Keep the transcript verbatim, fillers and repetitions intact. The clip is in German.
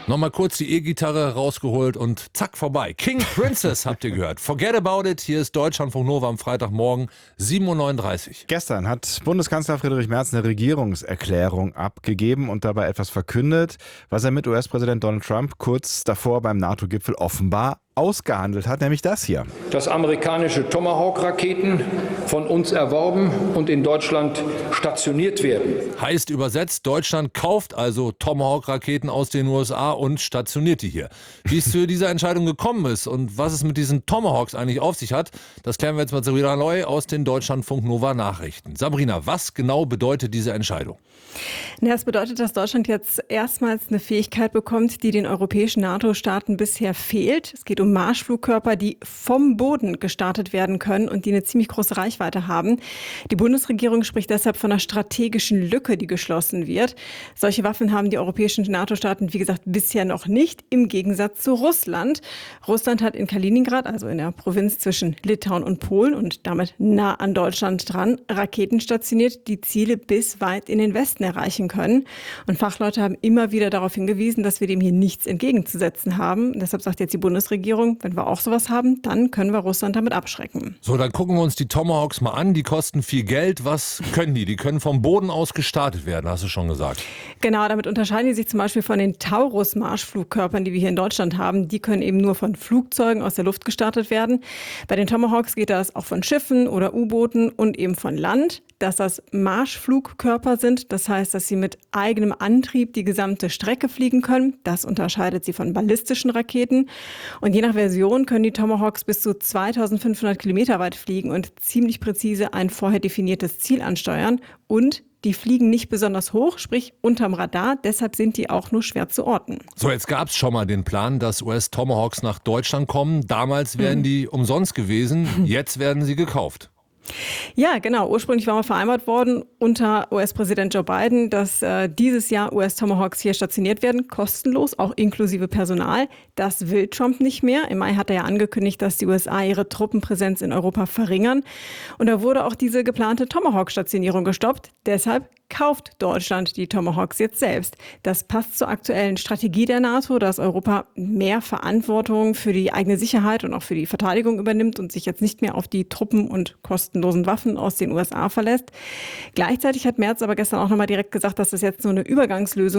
Nochmal kurz die E-Gitarre rausgeholt und zack, vorbei. King Princess habt ihr gehört. Forget about it. Hier ist Deutschlandfunk Nova am Freitagmorgen, sieben Uhr neununddreißig. Gestern hat Bundeskanzler Friedrich Merz eine Regierungserklärung abgegeben und dabei etwas verkündet, was er mit U S-Präsident Donald Trump kurz davor beim NATO-Gipfel offenbar ausgehandelt hat, nämlich das hier. Dass amerikanische Tomahawk-Raketen von uns erworben und in Deutschland stationiert werden. Heißt übersetzt, Deutschland kauft also Tomahawk-Raketen aus den U S A und stationiert die hier. Wie es zu dieser Entscheidung gekommen ist und was es mit diesen Tomahawks eigentlich auf sich hat, das klären wir jetzt mit Sabrina Neu aus den Deutschlandfunk Nova Nachrichten. Sabrina, was genau bedeutet diese Entscheidung? Ja, es bedeutet, dass Deutschland jetzt erstmals eine Fähigkeit bekommt, die den europäischen NATO-Staaten bisher fehlt. Es geht um Marschflugkörper, die vom Boden gestartet werden können und die eine ziemlich große Reichweite haben. Die Bundesregierung spricht deshalb von einer strategischen Lücke, die geschlossen wird. Solche Waffen haben die europäischen NATO-Staaten, wie gesagt, bisher noch nicht, im Gegensatz zu Russland. Russland hat in Kaliningrad, also in der Provinz zwischen Litauen und Polen und damit nah an Deutschland dran, Raketen stationiert, die Ziele bis weit in den Westen erreichen können. Und Fachleute haben immer wieder darauf hingewiesen, dass wir dem hier nichts entgegenzusetzen haben. Deshalb sagt jetzt die Bundesregierung, wenn wir auch sowas haben, dann können wir Russland damit abschrecken. So, dann gucken wir uns die Tomahawks mal an. Die kosten viel Geld. Was können die? Die können vom Boden aus gestartet werden, hast du schon gesagt. Genau, damit unterscheiden die sich zum Beispiel von den Taurus-Marschflugkörpern, die wir hier in Deutschland haben. Die können eben nur von Flugzeugen aus der Luft gestartet werden. Bei den Tomahawks geht das auch von Schiffen oder U-Booten und eben von Land. Dass das Marschflugkörper sind, das heißt, dass sie mit eigenem Antrieb die gesamte Strecke fliegen können. Das unterscheidet sie von ballistischen Raketen. Und je nach Version können die Tomahawks bis zu zweitausendfünfhundert Kilometer weit fliegen und ziemlich präzise ein vorher definiertes Ziel ansteuern. Und die fliegen nicht besonders hoch, sprich unterm Radar. Deshalb sind die auch nur schwer zu orten. So, jetzt gab es schon mal den Plan, dass U S-Tomahawks nach Deutschland kommen. Damals wären hm. die umsonst gewesen. Jetzt werden sie gekauft. Ja, genau. Ursprünglich war mal vereinbart worden unter U S-Präsident Joe Biden, dass äh, dieses Jahr U S-Tomahawks hier stationiert werden, kostenlos, auch inklusive Personal. Das will Trump nicht mehr. Im Mai hat er ja angekündigt, dass die U S A ihre Truppenpräsenz in Europa verringern. Und da wurde auch diese geplante Tomahawk-Stationierung gestoppt. Deshalb kauft Deutschland die Tomahawks jetzt selbst. Das passt zur aktuellen Strategie der NATO, dass Europa mehr Verantwortung für die eigene Sicherheit und auch für die Verteidigung übernimmt und sich jetzt nicht mehr auf die Truppen und kostenlosen Waffen aus den U S A verlässt. Gleichzeitig hat Merz aber gestern auch nochmal direkt gesagt, dass das jetzt nur eine Übergangslösung